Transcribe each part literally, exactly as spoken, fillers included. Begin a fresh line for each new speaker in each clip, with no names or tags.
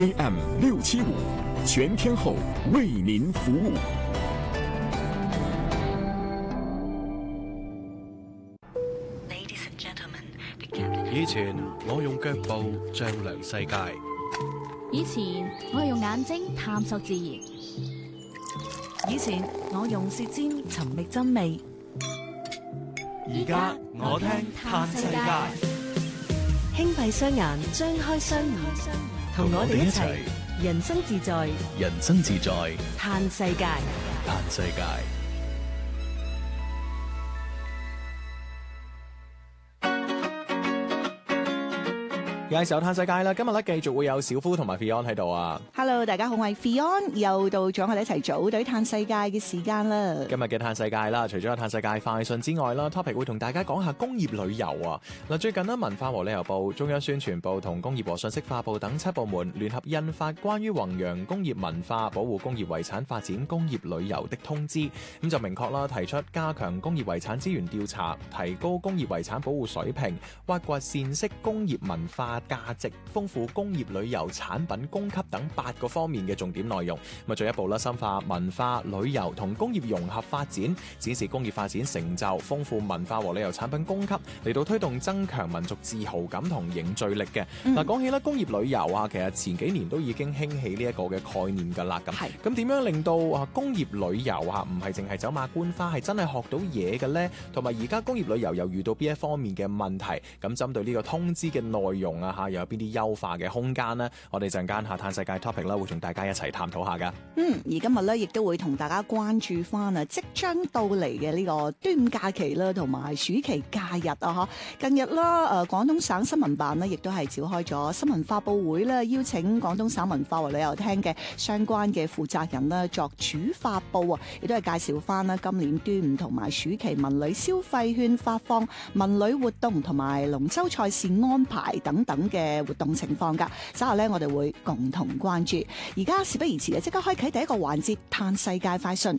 A M 六七五，全天候为您服務。
以前我用腳步丈量世界，
以前我用眼睛探索自然，
以前我用舌尖尋覓真味，
而家我聽嘆世界。
輕閉雙眼，張開雙耳，同我哋一齊人生自在，
人生自在，
嘆世界，
嘆世界。
有時候嘆世界啦，今日咧繼續會有小夫同埋 Fion 喺度啊。
Hello， 大家好，我係 Fion，又到咗我哋一齊組隊嘆世界嘅時間啦。
今日嘅嘆世界啦，除咗有嘆世界快訊之外啦 ，topic 會同大家講下工業旅遊啊。嗱，最近呢，文化和旅遊部、中央宣傳部同工業和信息化部等七部門聯合印發關於弘揚工業文化、保護工業遺產、發展工業旅遊的通知，咁就明確啦，提出加強工業遺產資源調查，提高工業遺產保護水平，挖掘善識工業文化價值，豐富工業旅遊產品供給等八個方面嘅重點內容。咁啊，進一步啦，深化文化旅遊同工業融合發展，展示工業發展成就，豐富文化和旅遊產品供給，嚟到推動增強民族自豪感同凝聚力嘅。嗱、嗯，講起啦，工業旅遊啊，其實前幾年都已經興起呢一個嘅概念㗎啦。咁係咁點樣令到啊工業旅遊啊唔係淨係走馬觀花，係真係學到嘢嘅咧？同埋而家工業旅遊又遇到邊一方面嘅問題？咁針對呢個通知嘅內容啊，嚇又有邊啲優化嘅空間呢？我哋陣間下嘆世界 topic 啦，會同大家一齊探討下噶。
嗯，而今日咧亦都會同大家關注翻啊，即將到嚟嘅呢個端午假期啦，同埋暑期假日啊，嚇！近日啦，誒廣東省新聞辦呢亦都係召開咗新聞發佈會啦，邀請廣東省文化和旅遊廳嘅相關嘅負責人啦作主發佈啊，亦都係介紹翻啦今年端午同埋暑期文旅消費券發放、文旅活動同埋龍舟賽事安排等等嘅活動情況㗎。稍後咧，我哋會共同關注。而家事不宜遲啊，即刻開啟第一個環節，嘆世界快訊。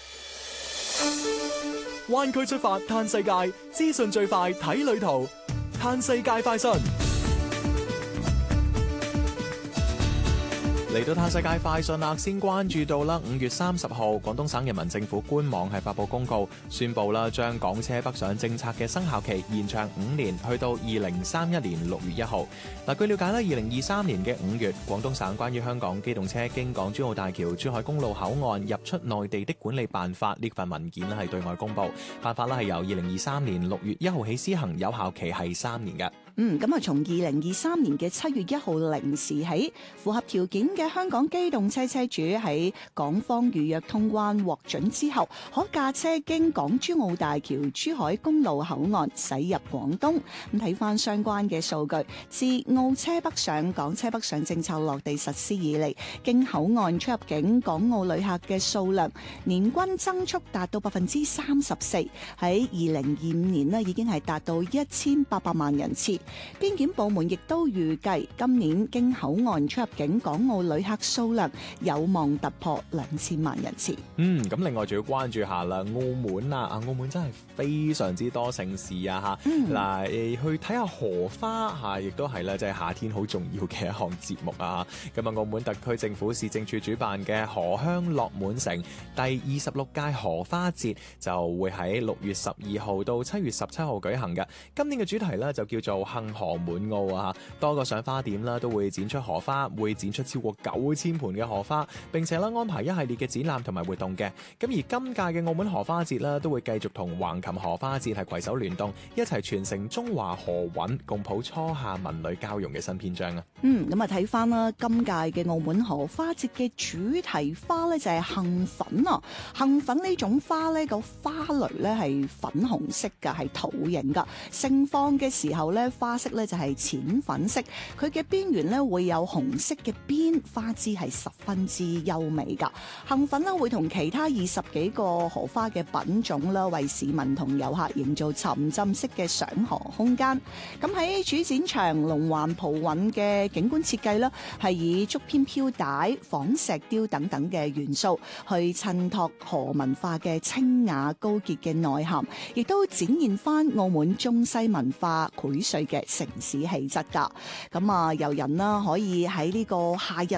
灣區出發嘆世界，資訊最快睇旅途，嘆世界快訊。嚟到嘆世界快訊啦，先關注到啦，五月三十號，廣東省人民政府官網係發布公告，宣布啦，將港車北上政策嘅生效期延長五年，去到二零三一年六月一號。嗱，據了解咧，二零二三年嘅五月，廣東省關於香港機動車經港珠澳大橋珠海公路口岸入出內地的管理辦法呢份文件咧係對外公布，辦法咧係由二零二三年六月一號起施行，有效期係三年嘅。
嗯，咁啊，從二零二三年嘅七月一號零時起，符合條件嘅香港機動車車主喺港方預約通關獲准之後，可駕車經港珠澳大橋珠海公路口岸駛入廣東。咁睇翻相關嘅數據，自澳車北上、港車北上政策落地實施以嚟，經口岸出入境港澳旅客嘅數量年均增速達到百分之三十四，喺二零二五年呢已經係達到一千八百萬人次。邊檢部門亦都預計今年經口岸出入境港澳旅客數量有望突破兩千萬人次。
嗯，咁另外仲要關注下啦，澳門啊，啊澳門真係非常之多盛事啊嚇。嗱、嗯，去睇下荷花嚇，亦都係咧，即係夏天好重要嘅一項節目啊。咁啊，澳門特區政府市政處主辦嘅荷香樂滿城第二十六屆荷花節就會喺六月十二號到七月十七號舉行嘅。今年嘅主題咧就叫做幸荷滿澳啊，多個賞花點啦都會展出荷花，會展出超過九千盆嘅荷花，並且啦安排一系列嘅展覽同埋活動嘅。咁而今屆嘅澳門荷花節啦，都會繼續同橫琴荷花節係攜手聯動，一齊傳承中華荷韻，共譜初夏文旅交融嘅新篇章啊！
嗯，咁啊睇翻啦，今屆嘅澳門荷花節嘅主題花咧就係杏粉啊！杏粉呢種花咧個花蕾咧係粉紅色㗎，係桃形㗎，盛放嘅時候咧花色咧就係淺粉色，佢嘅邊緣咧會有紅色嘅邊，花枝係十分之優美㗎。杏粉咧會同其他二十幾個荷花嘅品種啦，為市民同遊客營造沉浸式嘅賞荷空間。咁喺主展場龍環蒲韻嘅景觀設計啦，係以竹編飄帶、仿石雕等等嘅元素去襯托荷文化嘅清雅高潔嘅內涵，亦都展現翻澳門中西文化薈萃嘅城市氣質㗎。咁啊，遊人啦可以喺呢個夏日